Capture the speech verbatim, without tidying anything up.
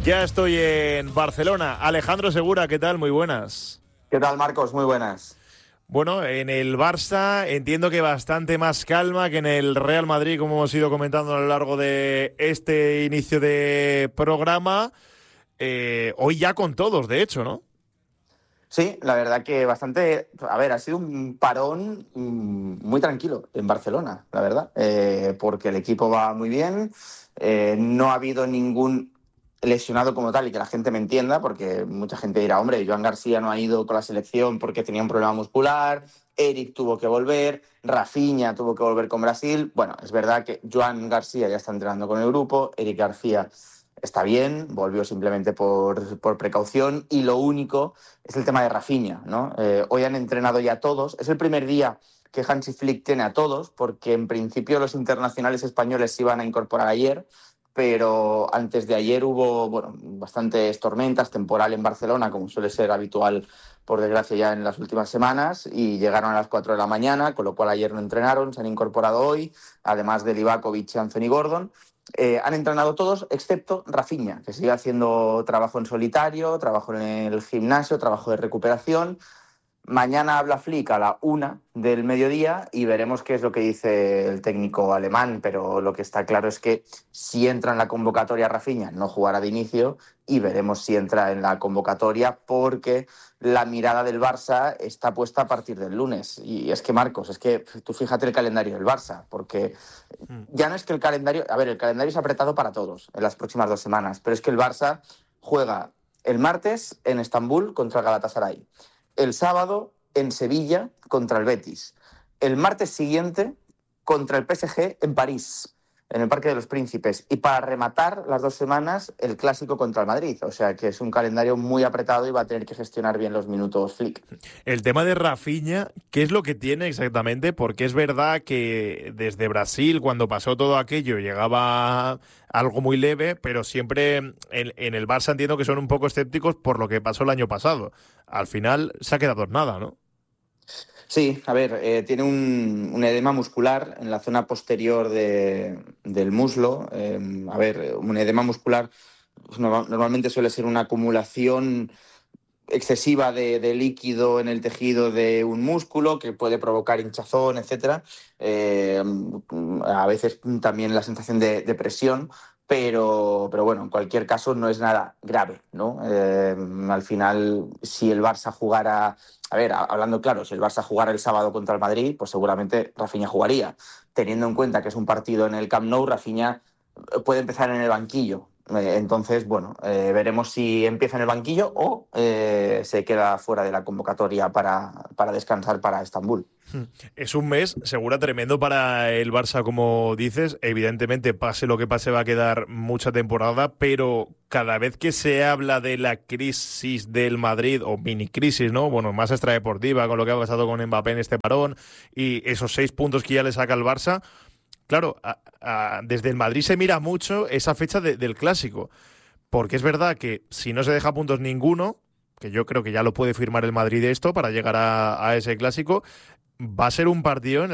Ya estoy en Barcelona. Alejandro Segura, ¿qué tal? Muy buenas. ¿Qué tal, Marcos? Muy buenas. Bueno, en el Barça entiendo que bastante más calma que en el Real Madrid, como hemos ido comentando a lo largo de este inicio de programa. Eh, hoy ya con todos, de hecho, ¿no? Sí, la verdad que bastante... A ver, ha sido un parón muy tranquilo en Barcelona, la verdad, eh, porque el equipo va muy bien, eh, no ha habido ningún lesionado como tal, y que la gente me entienda, porque mucha gente dirá, hombre, Joan García no ha ido con la selección porque tenía un problema muscular, Eric tuvo que volver, Rafinha tuvo que volver con Brasil. Bueno, es verdad que Joan García ya está entrenando con el grupo, Eric García está bien, volvió simplemente por, por precaución, y lo único es el tema de Rafinha, ¿no? Eh, hoy han entrenado ya todos, es el primer día que Hansi Flick tiene a todos, porque en principio los internacionales españoles se iban a incorporar ayer, pero antes de ayer hubo, bueno, bastantes tormentas, temporal en Barcelona, como suele ser habitual, por desgracia, ya en las últimas semanas, y llegaron a las cuatro de la mañana, con lo cual ayer no entrenaron, se han incorporado hoy, además de Livakovic y Anthony Gordon. Eh, han entrenado todos, excepto Rafinha, que sigue haciendo trabajo en solitario, trabajo en el gimnasio, trabajo de recuperación. Mañana habla Flick a la una del mediodía y veremos qué es lo que dice el técnico alemán, pero lo que está claro es que si entra en la convocatoria Rafinha no jugará de inicio, y veremos si entra en la convocatoria, porque la mirada del Barça está puesta a partir del lunes. Y es que, Marcos, es que tú fíjate el calendario del Barça, porque ya no es que el calendario... A ver, el calendario es apretado para todos en las próximas dos semanas, pero es que el Barça juega el martes en Estambul contra el Galatasaray, el sábado en Sevilla contra el Betis, el martes siguiente contra el P S G en París, en el Parque de los Príncipes, y para rematar las dos semanas el clásico contra el Madrid. O sea que es un calendario muy apretado y va a tener que gestionar bien los minutos Flick. El tema de Rafinha, ¿qué es lo que tiene exactamente? Porque es verdad que desde Brasil, cuando pasó todo aquello, llegaba algo muy leve, pero siempre en, en el Barça entiendo que son un poco escépticos por lo que pasó el año pasado. Al final se ha quedado en nada, ¿no? Sí, a ver, eh, tiene un, un edema muscular en la zona posterior de, del muslo. Eh, a ver, un edema muscular pues, no, normalmente suele ser una acumulación excesiva de, de líquido en el tejido de un músculo que puede provocar hinchazón, etcétera. Eh, a veces también la sensación de, de presión, pero, pero bueno, en cualquier caso no es nada grave, ¿no? Eh, al final, si el Barça jugara... A ver, hablando claro, si el Barça jugara el sábado contra el Madrid, pues seguramente Rafinha jugaría. Teniendo en cuenta que es un partido en el Camp Nou, Rafinha puede empezar en el banquillo. Eh, entonces, bueno, eh, veremos si empieza en el banquillo o eh, se queda fuera de la convocatoria para, para descansar para Estambul. Es un mes, seguro, tremendo para el Barça, como dices. Evidentemente, pase lo que pase, va a quedar mucha temporada, pero cada vez que se habla de la crisis del Madrid, o mini crisis, ¿no? Bueno, más extradeportiva, con lo que ha pasado con Mbappé en este parón, y esos seis puntos que ya le saca el Barça. Claro, a, a, desde el Madrid se mira mucho esa fecha de, del Clásico, porque es verdad que si no se deja puntos ninguno, que yo creo que ya lo puede firmar el Madrid esto para llegar a, a ese Clásico, va a ser un partido en el